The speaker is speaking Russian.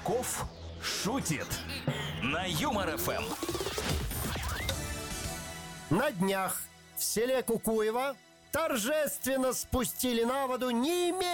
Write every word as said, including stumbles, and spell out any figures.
Качков шутит на Юмор ФМ. На днях в селе Кукуево торжественно спустили на воду не